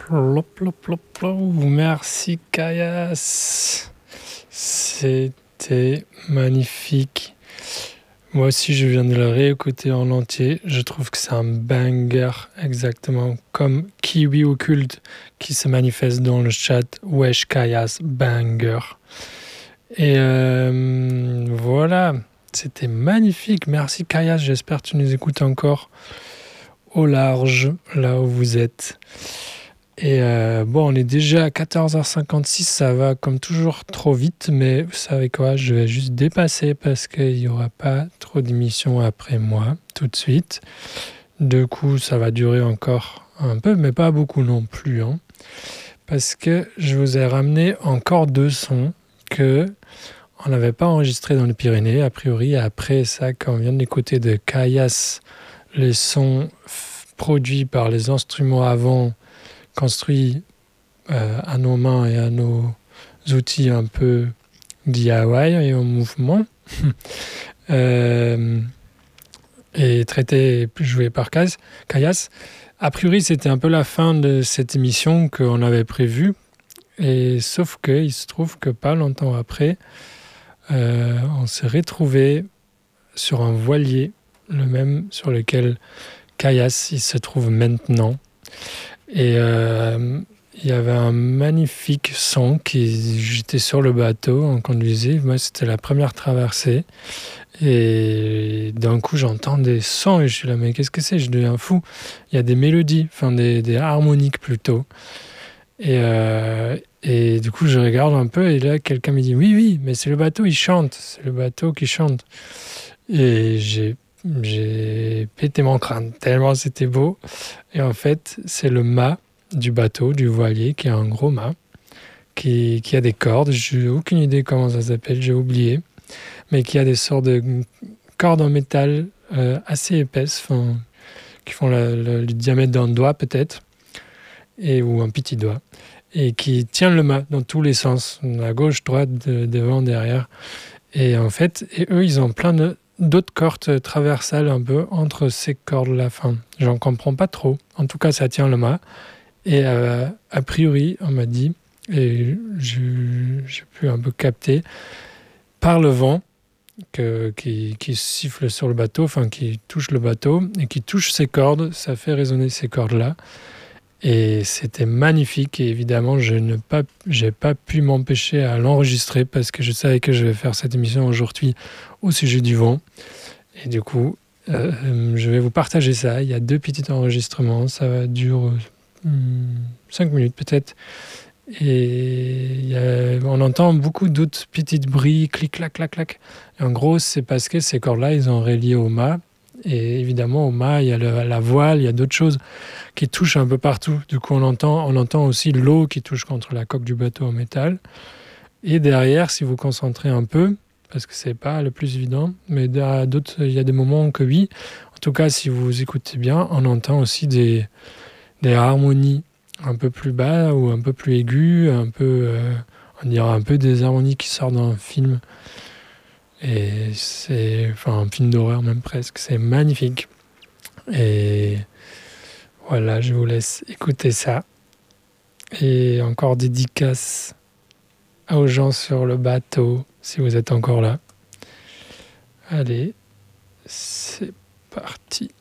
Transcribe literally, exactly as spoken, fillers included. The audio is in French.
Plop, plop, plop, plop. Merci Kayas. C'était magnifique. Moi aussi, je viens de le réécouter en entier. Je trouve que c'est un banger, exactement comme Kiwi Occulte qui se manifeste dans le chat. Wesh Kayas, banger. Et euh, voilà, c'était magnifique. Merci Kayas, j'espère que tu nous écoutes encore au large, là où vous êtes. Et euh, bon, on est déjà à quatorze heures cinquante-six, ça va comme toujours trop vite, mais vous savez quoi, je vais juste dépasser parce qu'il n'y aura pas trop d'émissions après moi, tout de suite. Du coup, ça va durer encore un peu, mais pas beaucoup non plus, hein, parce que je vous ai ramené encore deux sons que on n'avait pas enregistrés dans les Pyrénées, a priori. Après ça, quand on vient d'écouter de Kayas, les sons f- produits par les instruments avant, construit euh, à nos mains et à nos outils un peu D I Y et en mouvement, euh, et traité et joué par Kayas. A priori, c'était un peu la fin de cette émission qu'on avait prévue, et sauf qu'il se trouve que pas longtemps après, euh, on s'est retrouvé sur un voilier, le même sur lequel Kayas il se trouve maintenant. Et euh, il y avait un magnifique son qui j'étais sur le bateau, on conduisait. Moi, c'était la première traversée. Et d'un coup, j'entends des sons et je suis là, mais qu'est-ce que c'est? Je deviens fou. Il y a des mélodies, enfin des, des harmoniques plutôt. Et, euh, et du coup, je regarde un peu et là, quelqu'un me dit, oui, oui, mais c'est le bateau, il chante. C'est le bateau qui chante. Et j'ai, j'ai pété mon crâne tellement c'était beau. Et en fait, c'est le mât du bateau, du voilier, qui est un gros mât, qui, qui a des cordes. Je n'ai aucune idée comment ça s'appelle, j'ai oublié. Mais qui a des sortes de cordes en métal euh, assez épaisses, fin, qui font la, la, le diamètre d'un doigt peut-être, et, ou un petit doigt, et qui tiennent le mât dans tous les sens, à gauche, droite, de, devant, derrière. Et en fait, et eux, ils ont plein de, d'autres cordes traversales un peu entre ces cordes-là. Enfin, j'en comprends pas trop. En tout cas, ça tient le mât. Et euh, a priori, on m'a dit, et je, j'ai pu un peu capter, par le vent que, qui, qui siffle sur le bateau, enfin qui touche le bateau et qui touche ces cordes, ça fait résonner ces cordes-là. Et c'était magnifique. Et évidemment, je n'ai pas, j'ai pas pu m'empêcher à l'enregistrer parce que je savais que je vais faire cette émission aujourd'hui au sujet du vent. Et du coup, euh, je vais vous partager ça. Il y a deux petits enregistrements. Ça dure cinq minutes peut-être. Et il y a, on entend beaucoup d'autres petits bruits, clic, clac, clac, clac. Et en gros, c'est parce que ces cordes-là, ils ont relié au mât. Et évidemment, au mât, il y a le, la voile, il y a d'autres choses qui touchent un peu partout. Du coup, on entend, on entend aussi l'eau qui touche contre la coque du bateau en métal. Et derrière, si vous concentrez un peu, parce que c'est pas le plus évident, mais d'autres, il y a des moments que oui. En tout cas, si vous écoutez bien, on entend aussi des, des harmonies un peu plus bas ou un peu plus aigus, un peu, euh, on dirait un peu des harmonies qui sortent d'un film. Et c'est, enfin, un film d'horreur même presque. C'est magnifique. Et voilà, je vous laisse écouter ça. Et encore dédicace aux gens sur le bateau, si vous êtes encore là. Allez, c'est parti.